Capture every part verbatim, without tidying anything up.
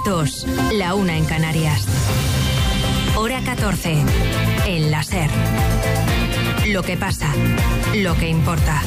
dos, la una en Canarias. Hora catorce, en la SER. Lo que pasa, lo que importa.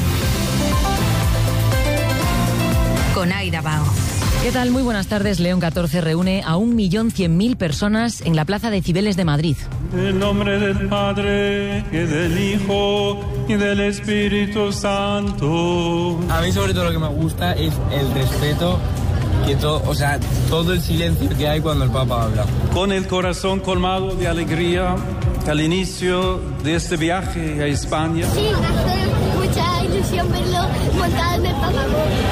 Con Aida Bao. ¿Qué tal? Muy buenas tardes. León catorce reúne a un millón cien mil personas en la Plaza de Cibeles de Madrid. En nombre del Padre, y del Hijo, y del Espíritu Santo. A mí sobre todo lo que me gusta es el respeto, que todo, o sea, todo el silencio que hay cuando el Papa habla. Con el corazón colmado de alegría al inicio de este viaje a España. Sí, hace mucha ilusión verlo montado en el Papa.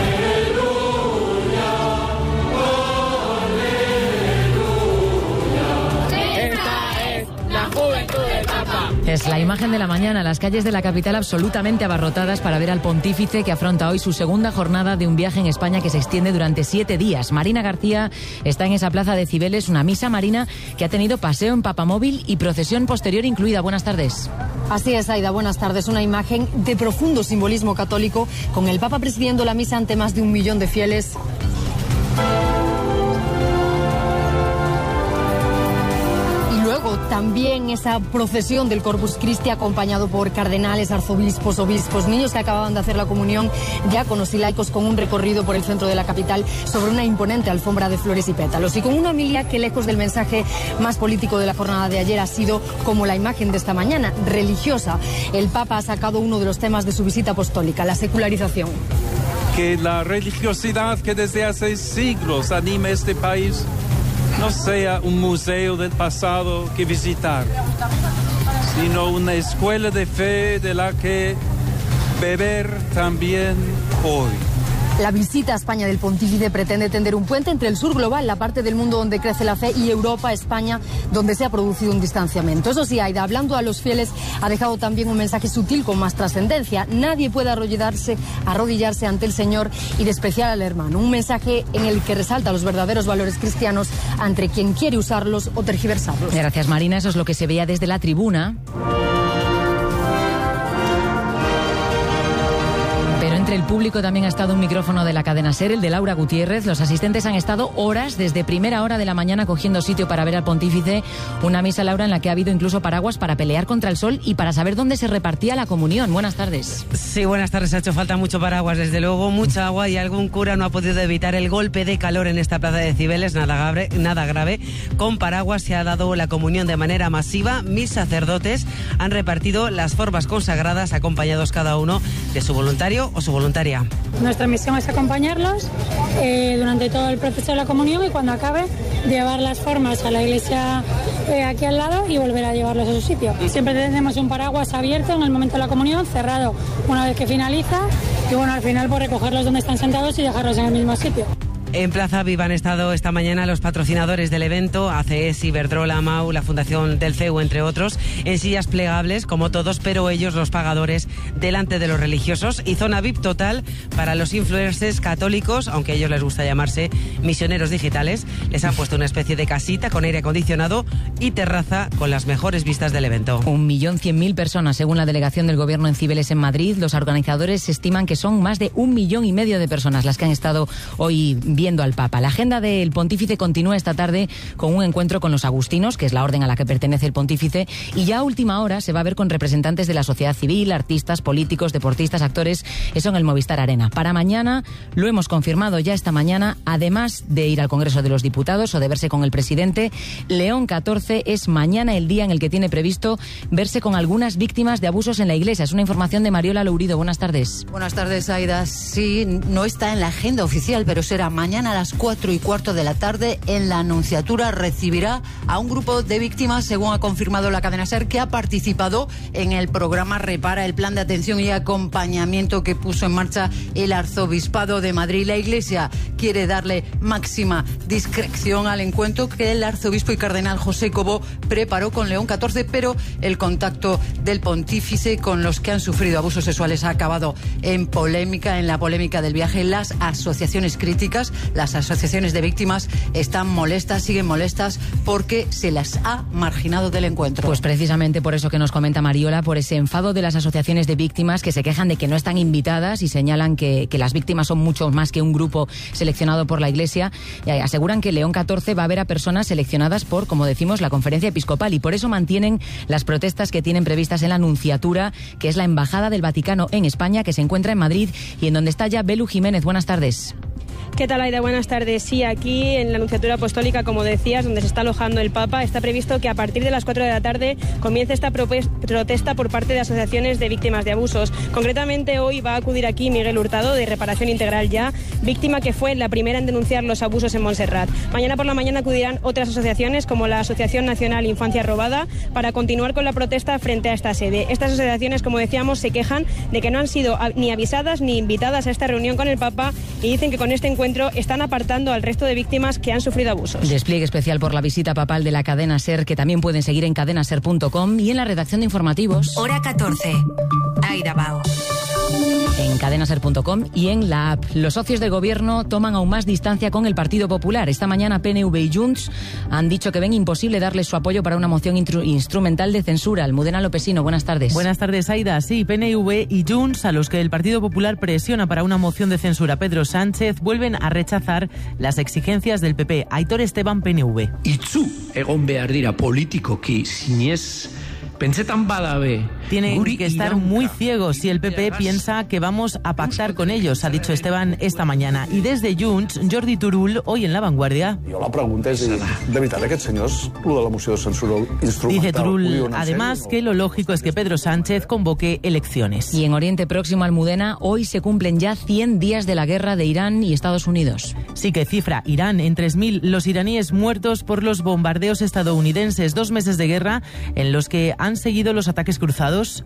Es la imagen de la mañana, las calles de la capital absolutamente abarrotadas para ver al pontífice que afronta hoy su segunda jornada de un viaje en España que se extiende durante siete días. Marina García está en esa plaza de Cibeles, una misa, Marina, que ha tenido paseo en papamóvil y procesión posterior incluida. Buenas tardes. Así es, Aida, buenas tardes. Una imagen de profundo simbolismo católico, con el Papa presidiendo la misa ante más de un millón de fieles. También esa procesión del Corpus Christi acompañado por cardenales, arzobispos, obispos, niños que acababan de hacer la comunión, diáconos y laicos, con un recorrido por el centro de la capital sobre una imponente alfombra de flores y pétalos. Y con una homilia que, lejos del mensaje más político de la jornada de ayer, ha sido como la imagen de esta mañana, religiosa. El Papa ha sacado uno de los temas de su visita apostólica, la secularización. Que la religiosidad que desde hace siglos anima este país no sea un museo del pasado que visitar, sino una escuela de fe de la que beber también hoy. La visita a España del pontífice pretende tender un puente entre el sur global, la parte del mundo donde crece la fe, y Europa, España, donde se ha producido un distanciamiento. Eso sí, Aida, hablando a los fieles, ha dejado también un mensaje sutil con más trascendencia. Nadie puede arrodillarse, arrodillarse ante el Señor y despreciar al hermano. Un mensaje en el que resalta los verdaderos valores cristianos ante quien quiere usarlos o tergiversarlos. Gracias, Marina. Eso es lo que se veía desde la tribuna. Entre el público también ha estado un micrófono de la cadena SER, el de Laura Gutiérrez. Los asistentes han estado horas, desde primera hora de la mañana, cogiendo sitio para ver al pontífice. Una misa, Laura, en la que ha habido incluso paraguas para pelear contra el sol y para saber dónde se repartía la comunión. Buenas tardes. Sí, buenas tardes. Ha hecho falta mucho paraguas, desde luego, mucha agua, y algún cura no ha podido evitar el golpe de calor en esta plaza de Cibeles. Nada grave, nada grave. Con paraguas se ha dado la comunión de manera masiva. Mis sacerdotes han repartido las formas consagradas, acompañados cada uno de su voluntario o su voluntaria. Nuestra misión es acompañarlos eh, durante todo el proceso de la comunión, y cuando acabe, llevar las formas a la iglesia eh, aquí al lado y volver a llevarlos a su sitio. Siempre tenemos un paraguas abierto en el momento de la comunión, cerrado una vez que finaliza, y bueno, al final pues recogerlos donde están sentados y dejarlos en el mismo sitio. En Plaza Viva han estado esta mañana los patrocinadores del evento, A C S, Iberdrola, MAU, la Fundación del C E U, entre otros, en sillas plegables, como todos, pero ellos, los pagadores, delante de los religiosos, y zona V I P total para los influencers católicos, aunque a ellos les gusta llamarse misioneros digitales. Les han puesto una especie de casita con aire acondicionado y terraza con las mejores vistas del evento. Un millón cien mil personas, según la delegación del Gobierno en Cibeles, en Madrid. Los organizadores estiman que son más de un millón y medio de personas las que han estado hoy viendo al Papa. La agenda del pontífice continúa esta tarde con un encuentro con los agustinos, que es la orden a la que pertenece el pontífice, y ya a última hora se va a ver con representantes de la sociedad civil, artistas, políticos, deportistas, actores, eso en el Movistar Arena. Para mañana, lo hemos confirmado ya esta mañana, además de ir al Congreso de los Diputados o de verse con el presidente, León catorce es mañana el día en el que tiene previsto verse con algunas víctimas de abusos en la Iglesia. Es una información de Mariola Lourido. Buenas tardes. Buenas tardes, Aida. Sí, no está en la agenda oficial, pero será mañana a las cuatro y cuarto de la tarde. En la Anunciatura recibirá a un grupo de víctimas, según ha confirmado la cadena SER, que ha participado en el programa Repara, el plan de atención y acompañamiento que puso en marcha el Arzobispado de Madrid. La Iglesia quiere darle máxima discreción al encuentro que el arzobispo y cardenal José Cobo preparó con León catorce, pero el contacto del pontífice con los que han sufrido abusos sexuales ha acabado en polémica, en la polémica del viaje. Las asociaciones críticas Las asociaciones de víctimas están molestas, siguen molestas, porque se las ha marginado del encuentro. Pues precisamente por eso que nos comenta Mariola, por ese enfado de las asociaciones de víctimas que se quejan de que no están invitadas y señalan que, que las víctimas son mucho más que un grupo seleccionado por la Iglesia. Y aseguran que León catorce va a ver a personas seleccionadas por, como decimos, la Conferencia Episcopal, y por eso mantienen las protestas que tienen previstas en la Nunciatura, que es la Embajada del Vaticano en España, que se encuentra en Madrid y en donde está ya Belu Jiménez. Buenas tardes. ¿Qué tal, Aida? Buenas tardes. Sí, aquí en la Nunciatura Apostólica, como decías, donde se está alojando el Papa, está previsto que a partir de las cuatro de la tarde comience esta protesta por parte de asociaciones de víctimas de abusos. Concretamente, hoy va a acudir aquí Miguel Hurtado, de Reparación Integral Ya, víctima que fue la primera en denunciar los abusos en Montserrat. Mañana por la mañana acudirán otras asociaciones, como la Asociación Nacional Infancia Robada, para continuar con la protesta frente a esta sede. Estas asociaciones, como decíamos, se quejan de que no han sido ni avisadas ni invitadas a esta reunión con el Papa y dicen que con este encuentro están apartando al resto de víctimas que han sufrido abusos. Despliegue especial por la visita papal de la cadena SER, que también pueden seguir en cadena ser punto com, y en la redacción de informativos. Hora catorce. Aida Bao. En cadena ser punto com y en la app. Los socios de gobierno toman aún más distancia con el Partido Popular. Esta mañana P N V y Junts han dicho que ven imposible darles su apoyo para una moción instrumental de censura. Almudena Lopesino, buenas tardes. Buenas tardes, Aida. Sí, P N V y Junts, a los que el Partido Popular presiona para una moción de censura Pedro Sánchez, vuelven a rechazar las exigencias del P P. Aitor Esteban, P N V. Itzu egon behar dira politikoki sinez pentsetan badabe. Tienen que estar muy ciegos si el P P piensa que vamos a pactar con ellos, ha dicho Esteban esta mañana. Y desde Junts, Jordi Turull, hoy en La Vanguardia. Jo la pregunta és, de veritat, aquests senyors, lo de la moció de censura instrumental... Dice Turull, además, que lo lógico es que Pedro Sánchez convoque elecciones. Y en Oriente Próximo, Almudena, hoy se cumplen ya cien días de la guerra de Irán y Estados Unidos. Sí, que cifra Irán en tres mil los iraníes muertos por los bombardeos estadounidenses. Dos meses de guerra en los que han seguido los ataques cruzados,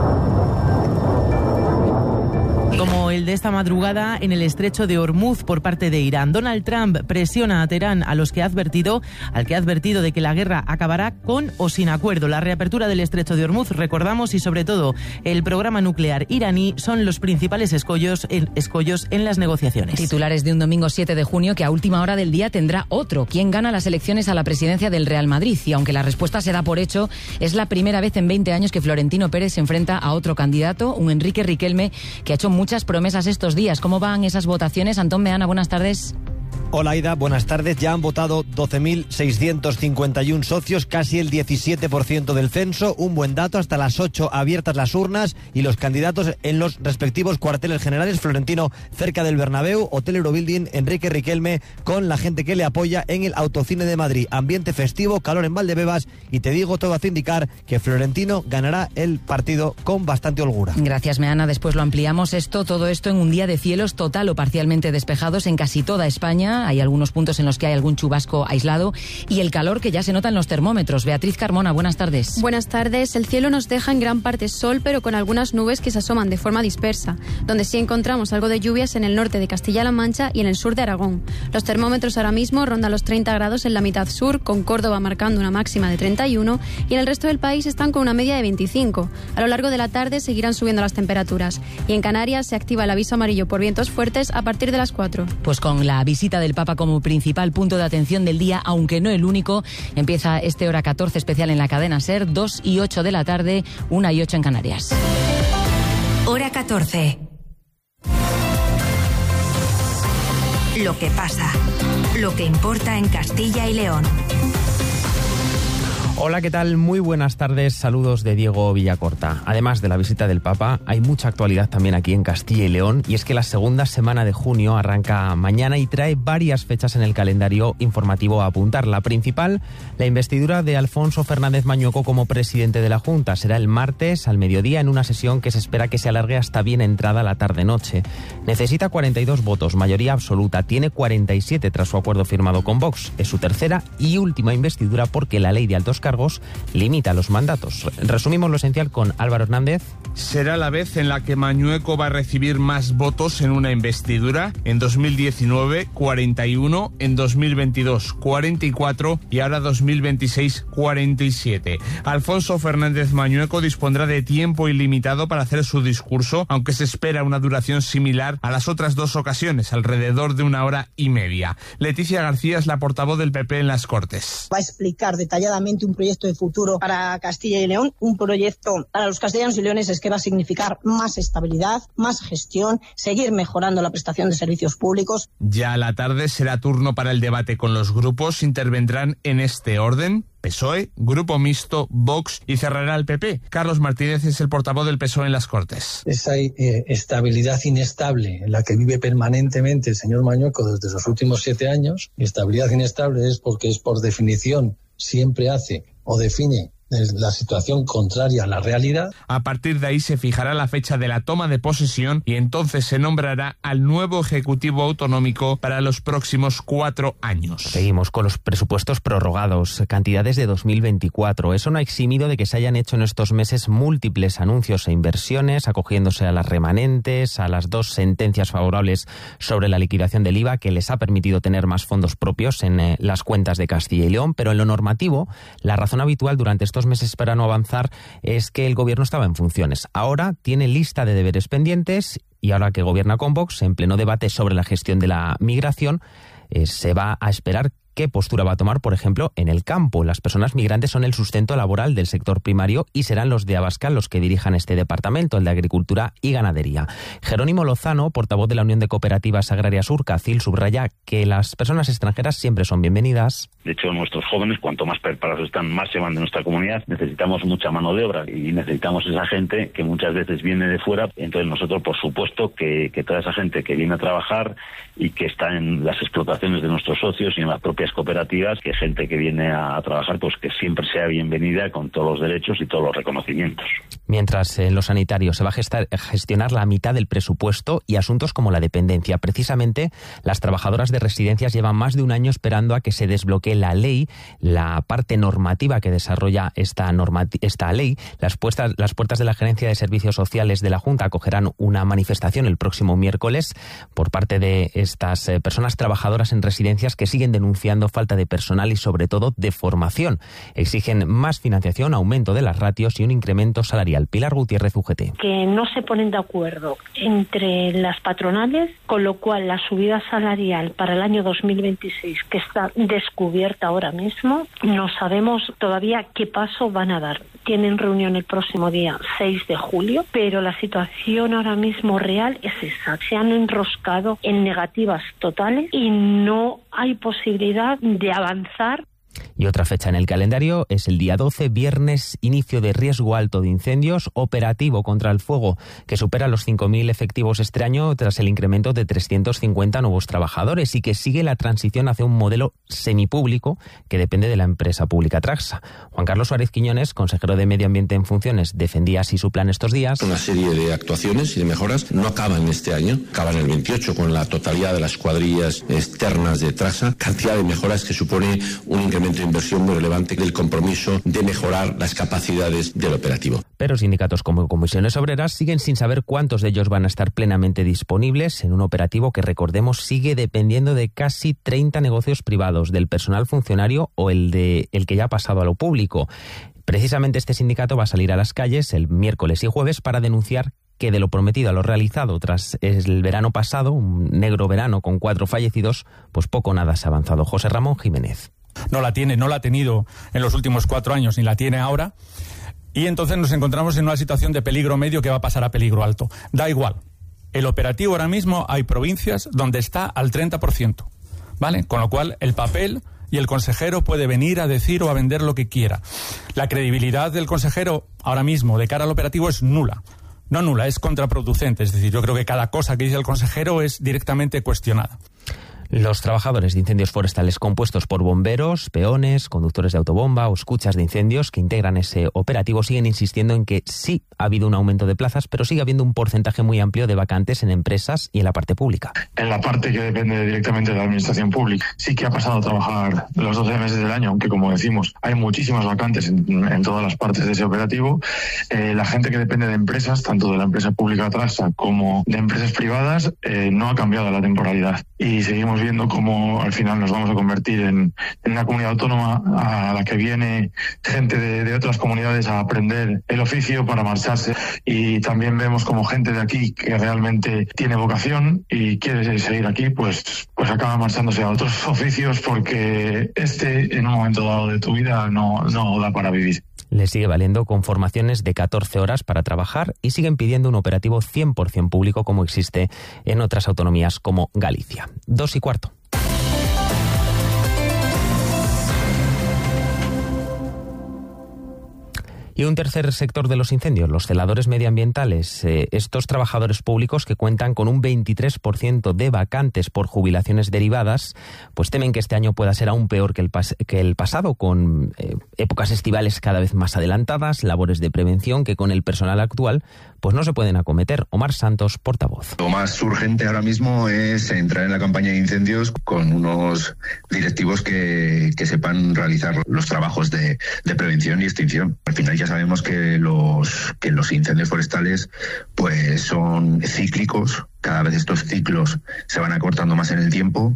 como el de esta madrugada en el estrecho de Hormuz por parte de Irán. Donald Trump presiona a Teherán, a los que ha advertido, al que ha advertido de que la guerra acabará con o sin acuerdo. La reapertura del estrecho de Hormuz, recordamos, y sobre todo el programa nuclear iraní son los principales escollos en, escollos en las negociaciones. Titulares de un domingo siete de junio que a última hora del día tendrá otro. ¿Quién gana las elecciones a la presidencia del Real Madrid? Y aunque la respuesta se da por hecho, es la primera vez en veinte años que Florentino Pérez se enfrenta a otro candidato, un Enrique Riquelme, que ha hecho muchas promesas estos días. ¿Cómo van esas votaciones? Antón Meana, buenas tardes. Hola, Aida, buenas tardes. Ya han votado doce mil seiscientos cincuenta y uno socios, casi el diecisiete por ciento del censo. Un buen dato, hasta las ocho abiertas las urnas y los candidatos en los respectivos cuarteles generales. Florentino cerca del Bernabéu, Hotel Eurobuilding, Enrique Riquelme con la gente que le apoya en el Autocine de Madrid. Ambiente festivo, calor en Valdebebas y te digo, todo hace indicar que Florentino ganará el partido con bastante holgura. Gracias, Meana. Después lo ampliamos esto, todo esto en un día de cielos total o parcialmente despejados en casi toda España. Hay algunos puntos en los que hay algún chubasco aislado y el calor que ya se nota en los termómetros. Beatriz Carmona, buenas tardes. Buenas tardes. El cielo nos deja en gran parte sol, pero con algunas nubes que se asoman de forma dispersa, donde sí encontramos algo de lluvias en el norte de Castilla-La Mancha y en el sur de Aragón. Los termómetros ahora mismo rondan los treinta grados en la mitad sur, con Córdoba marcando una máxima de treinta y uno, y en el resto del país están con una media de veinticinco. A lo largo de la tarde seguirán subiendo las temperaturas. Y en Canarias se activa el aviso amarillo por vientos fuertes a partir de las cuatro. Pues con la visita del Papa como principal punto de atención del día, aunque no el único, empieza este Hora catorce especial en la cadena SER, dos y ocho de la tarde, una y ocho en Canarias. Hora catorce. Lo que pasa, lo que importa en Castilla y León. Hola, ¿qué tal? Muy buenas tardes, saludos de Diego Villacorta. Además de la visita del Papa, hay mucha actualidad también aquí en Castilla y León, y es que la segunda semana de junio arranca mañana y trae varias fechas en el calendario informativo a apuntar. La principal, la investidura de Alfonso Fernández Mañueco como presidente de la Junta. Será el martes al mediodía en una sesión que se espera que se alargue hasta bien entrada la tarde-noche. Necesita cuarenta y dos votos, mayoría absoluta. Tiene cuarenta y siete tras su acuerdo firmado con Vox. Es su tercera y última investidura porque la ley de altos cargos cargos, limita los mandatos. Resumimos lo esencial con Álvaro Hernández. Será la vez en la que Mañueco va a recibir más votos en una investidura. En dos mil diecinueve, cuarenta y uno, en dos mil veintidós, cuarenta y cuatro y ahora dos mil veintiséis, cuarenta y siete. Alfonso Fernández Mañueco dispondrá de tiempo ilimitado para hacer su discurso, aunque se espera una duración similar a las otras dos ocasiones, alrededor de una hora y media. Leticia García es la portavoz del P P en las Cortes. Va a explicar detalladamente un proyecto de futuro para Castilla y León, un proyecto para los castellanos y leoneses que va a significar más estabilidad, más gestión, seguir mejorando la prestación de servicios públicos. Ya a la tarde será turno para el debate con los grupos. Intervendrán en este orden: P S O E, Grupo Mixto, Vox y cerrará el P P. Carlos Martínez es el portavoz del P S O E en las Cortes. Esa eh, estabilidad inestable en la que vive permanentemente el señor Mañueco desde los últimos siete años, estabilidad inestable es porque es por definición siempre hace o define la situación contraria a la realidad. A partir de ahí se fijará la fecha de la toma de posesión y entonces se nombrará al nuevo Ejecutivo Autonómico para los próximos cuatro años. Seguimos con los presupuestos prorrogados, cantidades de dos mil veinticuatro. Eso no ha eximido de que se hayan hecho en estos meses múltiples anuncios e inversiones, acogiéndose a las remanentes, a las dos sentencias favorables sobre la liquidación del I V A, que les ha permitido tener más fondos propios en eh, las cuentas de Castilla y León. Pero en lo normativo, la razón habitual durante estos meses para no avanzar es que el gobierno estaba en funciones. Ahora tiene lista de deberes pendientes y ahora que gobierna con Vox, en pleno debate sobre la gestión de la migración, eh, se va a esperar qué postura va a tomar, por ejemplo, en el campo. Las personas migrantes son el sustento laboral del sector primario y serán los de Abascal los que dirijan este departamento, el de Agricultura y Ganadería. Jerónimo Lozano, portavoz de la Unión de Cooperativas Agrarias Urcacil, subraya que las personas extranjeras siempre son bienvenidas. De hecho, nuestros jóvenes, cuanto más preparados están, más se van de nuestra comunidad. Necesitamos mucha mano de obra y necesitamos esa gente que muchas veces viene de fuera. Entonces nosotros, por supuesto, que, que toda esa gente que viene a trabajar y que está en las explotaciones de nuestros socios y en las propias cooperativas, que gente que viene a trabajar, pues que siempre sea bienvenida con todos los derechos y todos los reconocimientos. Mientras en lo sanitario se va a gestar, gestionar la mitad del presupuesto y asuntos como la dependencia. Precisamente las trabajadoras de residencias llevan más de un año esperando a que se desbloquee la ley, la parte normativa que desarrolla esta, normati- esta ley. Las, puestas, las puertas de la Gerencia de Servicios Sociales de la Junta acogerán una manifestación el próximo miércoles por parte de estas eh, personas trabajadoras en residencias que siguen denunciando falta de personal y sobre todo de formación. Exigen más financiación, aumento de las ratios y un incremento salarial. Pilar Gutiérrez, U G T. Que no se ponen de acuerdo entre las patronales, con lo cual la subida salarial para el año dos mil veintiséis, que está descubierta ahora mismo, no sabemos todavía qué paso van a dar. Tienen reunión el próximo día seis de julio, pero la situación ahora mismo real es esa. Se han enroscado en negativas totales y no hay posibilidad de avanzar. Y otra fecha en el calendario es el día doce, viernes, inicio de riesgo alto de incendios, operativo contra el fuego, que supera los cinco mil efectivos este año tras el incremento de trescientos cincuenta nuevos trabajadores y que sigue la transición hacia un modelo semipúblico que depende de la empresa pública Traxa. Juan Carlos Suárez Quiñones, consejero de Medio Ambiente en funciones, defendía así su plan estos días. Una serie de actuaciones y de mejoras no acaban este año, acaban el veintiocho con la totalidad de las cuadrillas externas de Traxa, cantidad de mejoras que supone un incremento de inversión muy relevante del compromiso de mejorar las capacidades del operativo. Pero sindicatos como Comisiones Obreras siguen sin saber cuántos de ellos van a estar plenamente disponibles en un operativo que, recordemos, sigue dependiendo de casi treinta negocios privados, del personal funcionario o el de el que ya ha pasado a lo público. Precisamente este sindicato va a salir a las calles el miércoles y jueves para denunciar que de lo prometido a lo realizado tras el verano pasado, un negro verano con cuatro fallecidos, pues poco o nada se ha avanzado. José Ramón Jiménez. No la tiene, no la ha tenido en los últimos cuatro años, ni la tiene ahora. Y entonces nos encontramos en una situación de peligro medio que va a pasar a peligro alto. Da igual. El operativo ahora mismo hay provincias donde está al treinta por ciento, ¿vale? Con lo cual el papel y el consejero puede venir a decir o a vender lo que quiera. La credibilidad del consejero ahora mismo de cara al operativo es nula. No nula, es contraproducente. Es decir, yo creo que cada cosa que dice el consejero es directamente cuestionada. Los trabajadores de incendios forestales compuestos por bomberos, peones, conductores de autobomba o escuchas de incendios que integran ese operativo siguen insistiendo en que sí ha habido un aumento de plazas, pero sigue habiendo un porcentaje muy amplio de vacantes en empresas y en la parte pública. En la parte que depende directamente de la administración pública, sí que ha pasado a trabajar los doce meses del año, aunque como decimos, hay muchísimas vacantes en, en todas las partes de ese operativo. Eh, la gente que depende de empresas, tanto de la empresa pública Trasa como de empresas privadas, eh, no ha cambiado la temporalidad. Y seguimos viendo cómo al final nos vamos a convertir en, en una comunidad autónoma a la que viene gente de, de otras comunidades a aprender el oficio para marcharse, y también vemos como gente de aquí que realmente tiene vocación y quiere seguir aquí, pues, pues acaba marchándose a otros oficios porque este en un momento dado de tu vida no, no da para vivir. Le sigue valiendo con formaciones de catorce horas para trabajar y siguen pidiendo un operativo cien por ciento público como existe en otras autonomías como Galicia. Dos y cuarto. Y un tercer sector de los incendios, los celadores medioambientales. Eh, estos trabajadores públicos que cuentan con un veintitrés por ciento de vacantes por jubilaciones derivadas, pues temen que este año pueda ser aún peor que el, pas- que el pasado, con eh, épocas estivales cada vez más adelantadas, labores de prevención que con el personal actual pues no se pueden acometer. Omar Santos, portavoz. Lo más urgente ahora mismo es entrar en la campaña de incendios con unos directivos que, que sepan realizar los trabajos de, de prevención y extinción. Al final ya sabemos que los, que los incendios forestales pues son cíclicos. Cada vez estos ciclos se van acortando más en el tiempo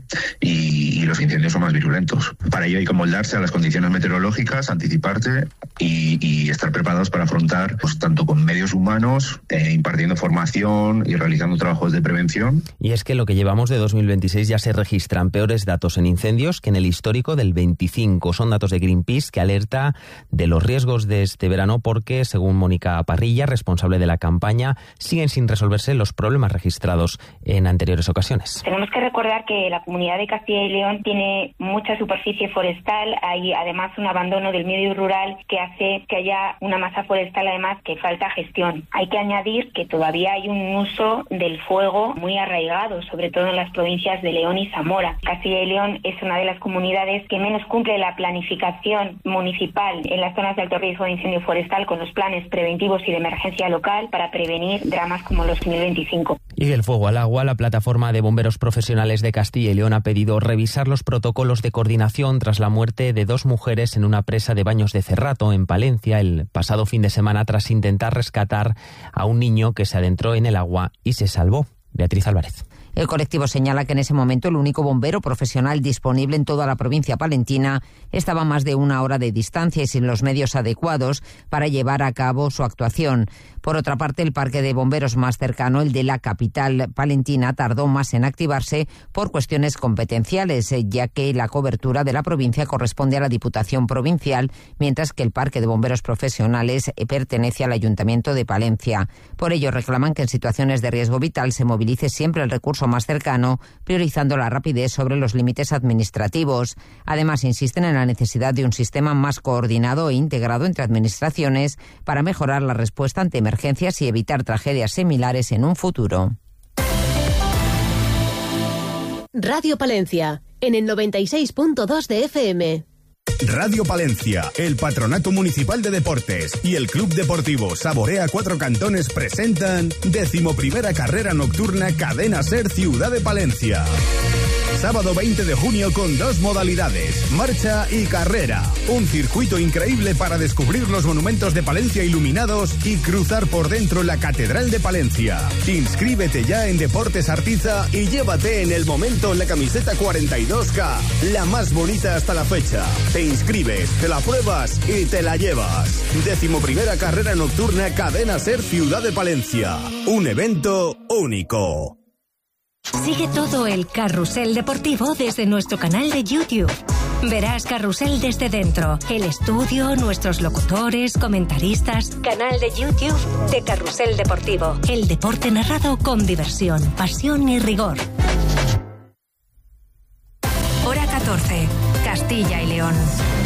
y, y los incendios son más virulentos. Para ello hay que moldarse a las condiciones meteorológicas, anticiparse y, y estar preparados para afrontar, pues tanto con medios humanos, eh, impartiendo formación y realizando trabajos de prevención. Y es que lo que llevamos de dos mil veintiséis ya se registran peores datos en incendios que en el histórico del veinticinco. Son datos de Greenpeace que alerta de los riesgos de este verano porque, según Mónica Parrilla, responsable de la campaña, siguen sin resolverse los problemas registrados en anteriores ocasiones. Tenemos que recordar que la comunidad de Castilla y León tiene mucha superficie forestal, hay además un abandono del medio rural que hace que haya una masa forestal además que falta gestión. Hay que añadir que todavía hay un uso del fuego muy arraigado, sobre todo en las provincias de León y Zamora. Castilla y León es una de las comunidades que menos cumple la planificación municipal en las zonas de alto riesgo de incendio forestal con los planes preventivos y de emergencia local para prevenir dramas como los dos mil veinticinco. Y del fuego al agua, la plataforma de bomberos profesionales de Castilla y León ha pedido revisar los protocolos de coordinación tras la muerte de dos mujeres en una presa de Baños de Cerrato, en Palencia, el pasado fin de semana, tras intentar rescatar a un niño que se adentró en el agua y se salvó. Beatriz Álvarez. El colectivo señala que en ese momento el único bombero profesional disponible en toda la provincia palentina estaba a más de una hora de distancia y sin los medios adecuados para llevar a cabo su actuación. Por otra parte, el parque de bomberos más cercano, el de la capital palentina, tardó más en activarse por cuestiones competenciales, ya que la cobertura de la provincia corresponde a la Diputación Provincial, mientras que el parque de bomberos profesionales pertenece al Ayuntamiento de Palencia. Por ello, reclaman que en situaciones de riesgo vital se movilice siempre el recurso más cercano, priorizando la rapidez sobre los límites administrativos. Además, insisten en la necesidad de un sistema más coordinado e integrado entre administraciones para mejorar la respuesta ante emergencias y evitar tragedias similares en un futuro. Radio Palencia, en el noventa y seis punto dos de F M. Radio Palencia, el Patronato Municipal de Deportes y el Club Deportivo Saborea Cuatro Cantones presentan decimoprimera carrera nocturna Cadena Ser Ciudad de Palencia. Sábado veinte de junio con dos modalidades, marcha y carrera. Un circuito increíble para descubrir los monumentos de Palencia iluminados y cruzar por dentro la Catedral de Palencia. Inscríbete ya en Deportes Artiza y llévate en el momento la camiseta cuarenta y dos K, la más bonita hasta la fecha. Te inscribes, te la pruebas y te la llevas. Decimoprimera carrera nocturna Cadena Ser Ciudad de Palencia. Un evento único. Sigue todo el carrusel deportivo desde nuestro canal de YouTube. Verás Carrusel desde dentro, el estudio, nuestros locutores, comentaristas. Canal de YouTube de Carrusel Deportivo. El deporte narrado con diversión, pasión y rigor. Hora catorce, Castilla y León.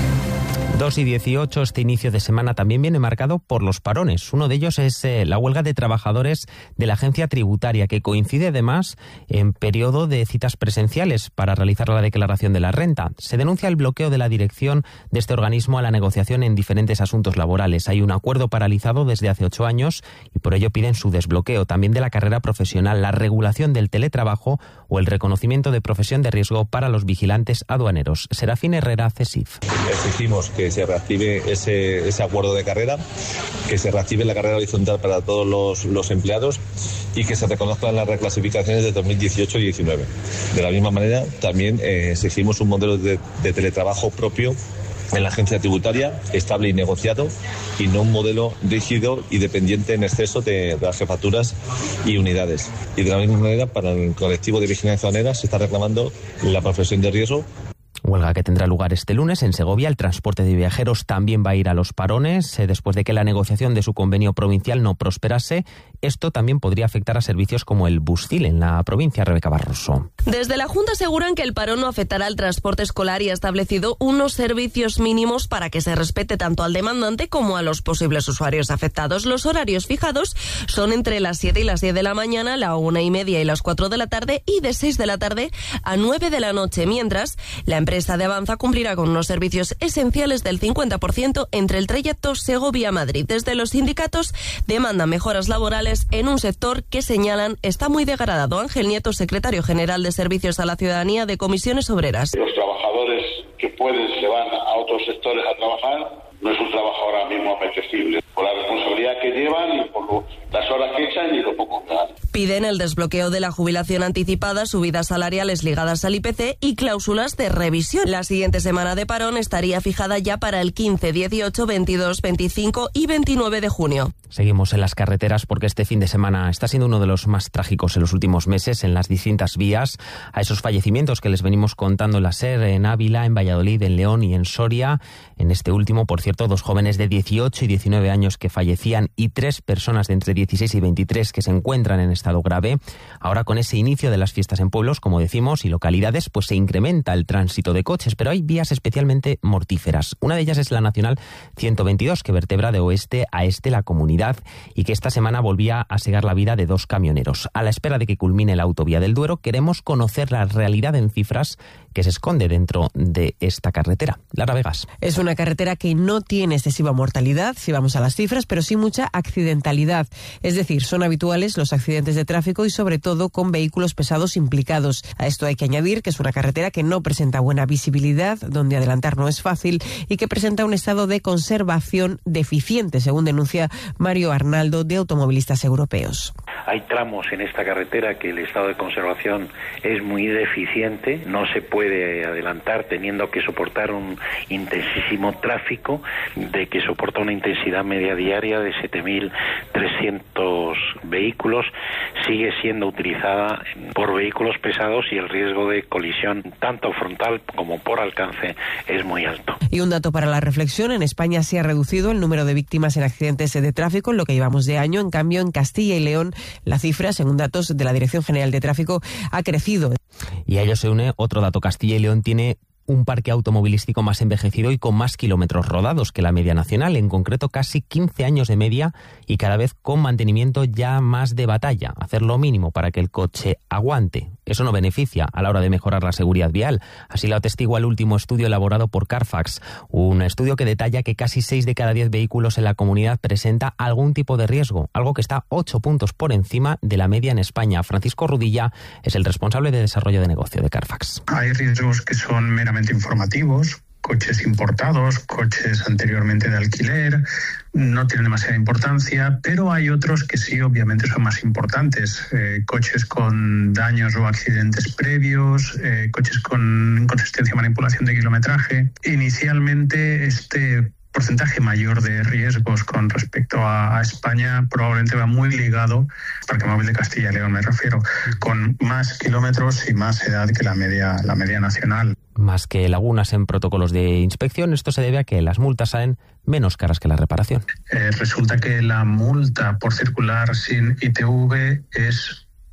dos y dieciocho, este inicio de semana también viene marcado por los parones. Uno de ellos es eh, la huelga de trabajadores de la agencia tributaria, que coincide además en periodo de citas presenciales para realizar la declaración de la renta. Se denuncia el bloqueo de la dirección de este organismo a la negociación en diferentes asuntos laborales. Hay un acuerdo paralizado desde hace ocho años y por ello piden su desbloqueo. También de la carrera profesional, la regulación del teletrabajo o el reconocimiento de profesión de riesgo para los vigilantes aduaneros. Serafín Herrera, CESIF. Exigimos que se reactive ese, ese acuerdo de carrera, que se reactive la carrera horizontal para todos los, los empleados y que se reconozcan las reclasificaciones de dos mil dieciocho y diecinueve. De la misma manera, también eh, exigimos un modelo de, de teletrabajo propio en la agencia tributaria, estable y negociado, y no un modelo rígido y dependiente en exceso de, de las jefaturas y unidades. Y de la misma manera, para el colectivo de vigilancia aduanera se está reclamando la profesión de riesgo. Huelga que tendrá lugar este lunes en Segovia. El transporte de viajeros también va a ir a los parones. Eh, después de que la negociación de su convenio provincial no prosperase, esto también podría afectar a servicios como el Busfil en la provincia. Rebeca Barroso. Desde la Junta aseguran que el parón no afectará al transporte escolar y ha establecido unos servicios mínimos para que se respete tanto al demandante como a los posibles usuarios afectados. Los horarios fijados son entre las siete y las diez de la mañana, la una y media y las cuatro de la tarde y de seis de la tarde a nueve de la noche, mientras la empresa de Avanza cumplirá con unos servicios esenciales del cincuenta por ciento entre el trayecto Segovia-Madrid. Desde los sindicatos demandan mejoras laborales en un sector que señalan está muy degradado. Ángel Nieto, secretario general de Servicios a la Ciudadanía de Comisiones Obreras. Los trabajadores que pueden se van a otros sectores a trabajar. No es un trabajo ahora mismo apetecible por la responsabilidad que llevan y por lo, las horas que echan y lo poco que ganan. Piden el desbloqueo de la jubilación anticipada, subidas salariales ligadas al I P C y cláusulas de revisión. La siguiente semana de parón estaría fijada ya para el quince, dieciocho, veintidós, veinticinco y veintinueve de junio. Seguimos en las carreteras porque este fin de semana está siendo uno de los más trágicos en los últimos meses en las distintas vías. A esos fallecimientos que les venimos contando en la SER, en Ávila, en Valladolid, en León y en Soria. En este último, por cierto, dos jóvenes de dieciocho y diecinueve años que fallecían y tres personas de entre dieciséis y veintitrés que se encuentran en estado grave. Ahora, con ese inicio de las fiestas en pueblos, como decimos, y localidades, pues se incrementa el tránsito de coches, pero hay vías especialmente mortíferas. Una de ellas es la Nacional ciento veintidós, que vertebra de oeste a este la comunidad y que esta semana volvía a segar la vida de dos camioneros. A la espera de que culmine la autovía del Duero, queremos conocer la realidad en cifras que se esconde dentro de esta carretera. Lara Vegas. Es una carretera que no tiene excesiva mortalidad, si vamos a las cifras, pero sí mucha accidentalidad. Es decir, son habituales los accidentes de tráfico y sobre todo con vehículos pesados implicados. A esto hay que añadir que es una carretera que no presenta buena visibilidad, donde adelantar no es fácil y que presenta un estado de conservación deficiente, según denuncia Mario Arnaldo, de Automovilistas Europeos. Hay tramos en esta carretera que el estado de conservación es muy deficiente, no se puede adelantar teniendo que soportar un intensísimo tráfico de que soporta una intensidad media diaria de siete mil trescientos vehículos, sigue siendo utilizada por vehículos pesados y el riesgo de colisión tanto frontal como por alcance es muy alto. Y un dato para la reflexión, en España se ha reducido el número de víctimas en accidentes de tráfico en lo que llevamos de año, en cambio en Castilla y León la cifra, según datos de la Dirección General de Tráfico, ha crecido. Y a ello se une otro dato. Castilla y León tiene un parque automovilístico más envejecido y con más kilómetros rodados que la media nacional, en concreto casi quince años de media y cada vez con mantenimiento ya más de batalla, hacer lo mínimo para que el coche aguante. Eso no beneficia a la hora de mejorar la seguridad vial. Así lo atestigua el último estudio elaborado por Carfax, un estudio que detalla que casi seis de cada diez vehículos en la comunidad presenta algún tipo de riesgo, algo que está ocho puntos por encima de la media en España. Francisco Rudilla es el responsable de desarrollo de negocio de Carfax. Hay riesgos que son meramente informativos, coches importados, coches anteriormente de alquiler, no tienen demasiada importancia, pero hay otros que sí, obviamente, son más importantes. Eh, coches con daños o accidentes previos, eh, coches con inconsistencia o manipulación de kilometraje. Inicialmente, este porcentaje mayor de riesgos con respecto a, a España probablemente va muy ligado, Parque Móvil de Castilla y León me refiero, con más kilómetros y más edad que la media, la media nacional. Más que lagunas en protocolos de inspección, esto se debe a que las multas salen menos caras que la reparación. Eh, resulta que la multa por circular sin I T V es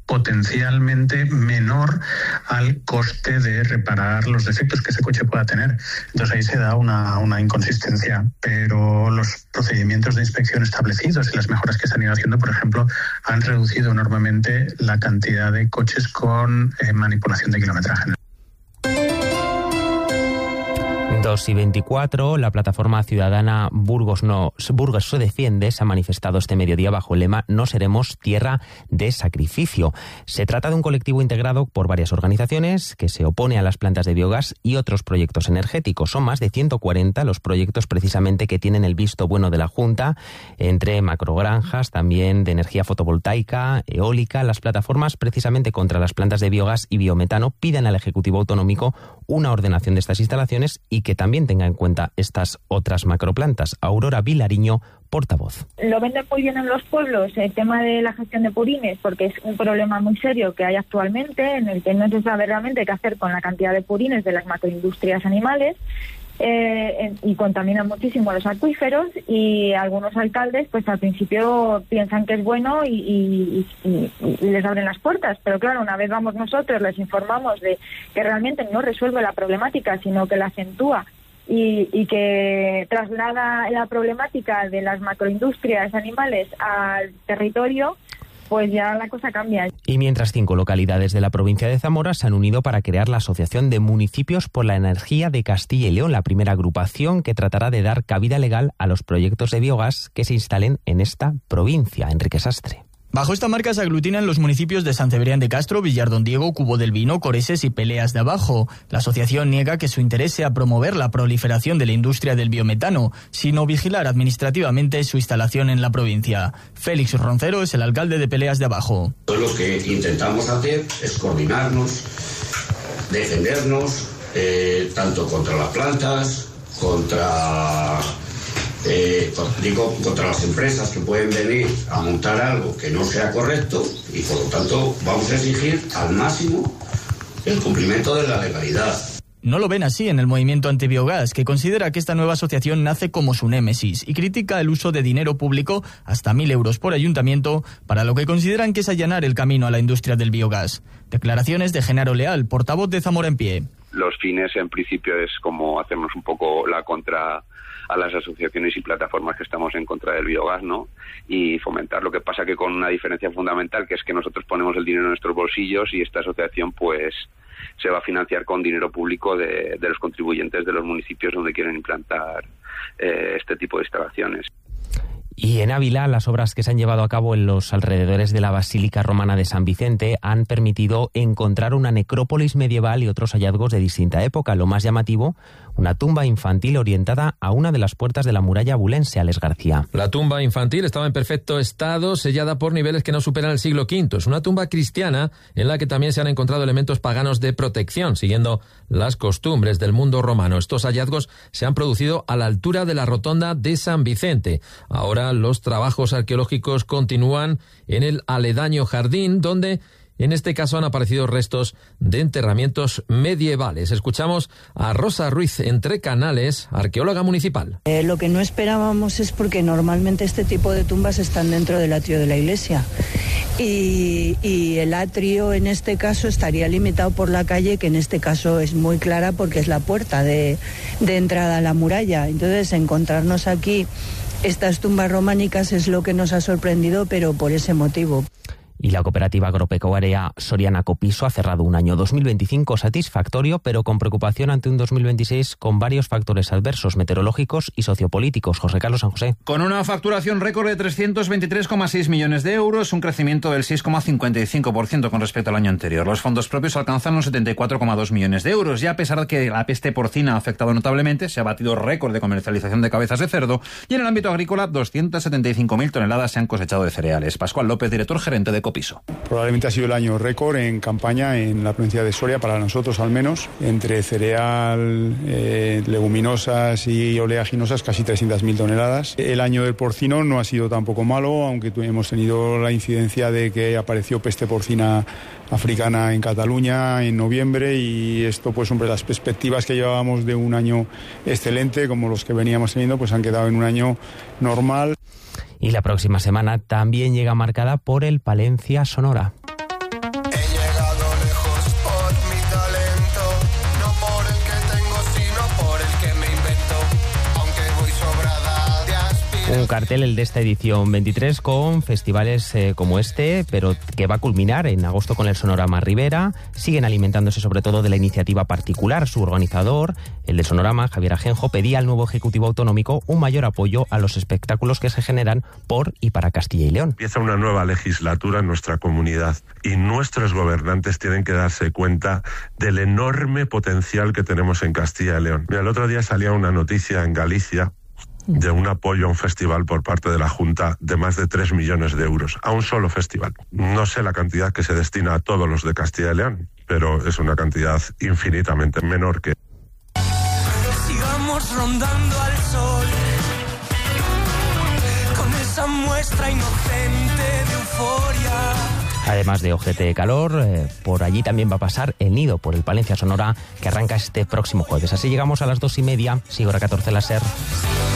potencialmente menor al coste de reparar los defectos que ese coche pueda tener. Entonces ahí se da una, una inconsistencia, pero los procedimientos de inspección establecidos y las mejoras que se han ido haciendo, por ejemplo, han reducido enormemente la cantidad de coches con eh, manipulación de kilometraje. dos y veinticuatro, la plataforma ciudadana Burgos no Burgos se defiende se ha manifestado este mediodía bajo el lema "No seremos tierra de sacrificio". Se trata de un colectivo integrado por varias organizaciones que se opone a las plantas de biogás y otros proyectos energéticos. Son más de ciento cuarenta los proyectos precisamente que tienen el visto bueno de la Junta, entre macrogranjas, también de energía fotovoltaica, eólica. Las plataformas precisamente contra las plantas de biogás y biometano piden al Ejecutivo Autonómico una ordenación de estas instalaciones y que también tenga en cuenta estas otras macroplantas. Aurora Vilariño, portavoz. Lo venden muy bien en los pueblos el tema de la gestión de purines, porque es un problema muy serio que hay actualmente, en el que no se sabe realmente qué hacer con la cantidad de purines de las macroindustrias animales. Eh, y contaminan muchísimo los acuíferos, y algunos alcaldes pues al principio piensan que es bueno y, y, y, y les abren las puertas, pero claro, una vez vamos nosotros, les informamos de que realmente no resuelve la problemática, sino que la acentúa y, y que traslada la problemática de las macroindustrias animales al territorio, pues ya la cosa cambia. Y mientras cinco localidades de la provincia de Zamora se han unido para crear la Asociación de Municipios por la Energía de Castilla y León, la primera agrupación que tratará de dar cabida legal a los proyectos de biogás que se instalen en esta provincia. Enrique Sastre. Bajo esta marca se aglutinan los municipios de San Cebrián de Castro, Villar Don Diego, Cubo del Vino, Coreses y Peleas de Abajo. La asociación niega que su interés sea promover la proliferación de la industria del biometano, sino vigilar administrativamente su instalación en la provincia. Félix Roncero es el alcalde de Peleas de Abajo. Todo lo que intentamos hacer es coordinarnos, defendernos, eh, tanto contra las plantas, contra... Eh, digo, contra las empresas que pueden venir a montar algo que no sea correcto, y por lo tanto vamos a exigir al máximo el cumplimiento de la legalidad. No lo ven así en el movimiento antibiogás, que considera que esta nueva asociación nace como su némesis y critica el uso de dinero público, hasta mil euros por ayuntamiento, para lo que consideran que es allanar el camino a la industria del biogás. Declaraciones de Genaro Leal, portavoz de Zamora en Pie. Los fines, en principio, es como hacernos un poco la contra a las asociaciones y plataformas que estamos en contra del biogás, ¿no? Y fomentar. Lo que pasa que con una diferencia fundamental, que es que nosotros ponemos el dinero en nuestros bolsillos y esta asociación, pues, se va a financiar con dinero público de, de los contribuyentes de los municipios donde quieren implantar eh, este tipo de instalaciones. Y en Ávila, las obras que se han llevado a cabo en los alrededores de la Basílica Romana de San Vicente han permitido encontrar una necrópolis medieval y otros hallazgos de distinta época. Lo más llamativo, una tumba infantil orientada a una de las puertas de la muralla abulense. Alex García. La tumba infantil estaba en perfecto estado, sellada por niveles que no superan el siglo quinto. Es una tumba cristiana en la que también se han encontrado elementos paganos de protección, siguiendo las costumbres del mundo romano. Estos hallazgos se han producido a la altura de la rotonda de San Vicente. Ahora los trabajos arqueológicos continúan en el aledaño jardín, donde en este caso han aparecido restos de enterramientos medievales. Escuchamos a Rosa Ruiz Entre Canales, arqueóloga municipal. Eh, lo que no esperábamos es porque normalmente este tipo de tumbas están dentro del atrio de la iglesia. Y, y el atrio en este caso estaría limitado por la calle, que en este caso es muy clara porque es la puerta de, de entrada a la muralla. Entonces, encontrarnos aquí estas tumbas románicas es lo que nos ha sorprendido, pero por ese motivo. Y la cooperativa agropecuaria Soriana Copiso ha cerrado un año dos mil veinticinco satisfactorio, pero con preocupación ante un dos mil veintiséis con varios factores adversos meteorológicos y sociopolíticos. José Carlos San José. Con una facturación récord de trescientos veintitrés coma seis millones de euros, un crecimiento del seis coma cincuenta y cinco por ciento con respecto al año anterior. Los fondos propios alcanzaron setenta y cuatro coma dos millones de euros. Y a pesar de que la peste porcina ha afectado notablemente, se ha batido récord de comercialización de cabezas de cerdo, y en el ámbito agrícola doscientas setenta y cinco mil toneladas se han cosechado de cereales. Pascual López, director gerente de Copiso. Probablemente ha sido el año récord en campaña en la provincia de Soria, para nosotros al menos, entre cereal, eh, leguminosas y oleaginosas, casi trescientas mil toneladas. El año del porcino no ha sido tampoco malo, aunque hemos tenido la incidencia de que apareció peste porcina africana en Cataluña en noviembre, y esto, pues hombre, las perspectivas que llevábamos de un año excelente como los que veníamos teniendo, pues han quedado en un año normal. Y la próxima semana también llega marcada por el Palencia Sonora. Un cartel, el de esta edición veintitrés, con festivales eh, como este, pero que va a culminar en agosto con el Sonorama Ribera. Siguen alimentándose sobre todo de la iniciativa particular. Su organizador, el del Sonorama, Javier Ajenjo, pedía al nuevo Ejecutivo Autonómico un mayor apoyo a los espectáculos que se generan por y para Castilla y León. Empieza una nueva legislatura en nuestra comunidad y nuestros gobernantes tienen que darse cuenta del enorme potencial que tenemos en Castilla y León. Mira, el otro día salía una noticia en Galicia de un apoyo a un festival por parte de la Junta de más de tres millones de euros, a un solo festival. No sé la cantidad que se destina a todos los de Castilla y León, pero es una cantidad infinitamente menor que... Sigamos rondando al sol, con esa muestra inocente de euforia. Además de ojete de calor, eh, por allí también va a pasar el Nido, por el Palencia Sonora, que arranca este próximo jueves. Así llegamos a las dos y media. Sigo a catorce la SER.